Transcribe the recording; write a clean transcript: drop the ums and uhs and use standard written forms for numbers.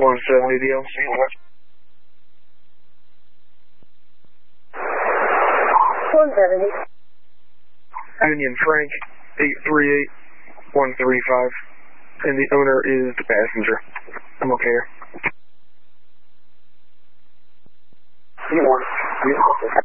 170 deal. Union Frank, 838-135, and the owner is the passenger. I'm okay here.